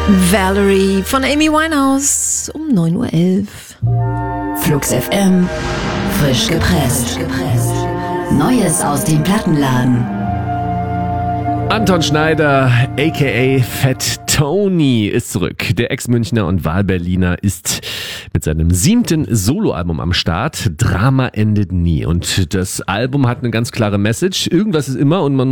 Valerie von Amy Winehouse um 9.11 Uhr. Flux FM, frisch gepresst. Neues aus dem Plattenladen. Anton Schneider, a.k.a. Fat Tony, ist zurück. Der Ex-Münchner und Wahlberliner ist mit seinem 7. Soloalbum am Start. Drama endet nie. Und das Album hat eine ganz klare Message. Irgendwas ist immer und man